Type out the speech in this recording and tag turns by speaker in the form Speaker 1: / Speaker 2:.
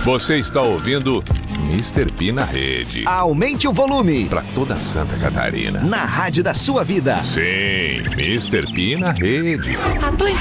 Speaker 1: Você está ouvindo Mr. P na rede.
Speaker 2: Aumente o volume.
Speaker 1: Para toda Santa Catarina.
Speaker 2: Na rádio da sua vida.
Speaker 1: Sim, Mr. P na rede.
Speaker 3: Atlântida.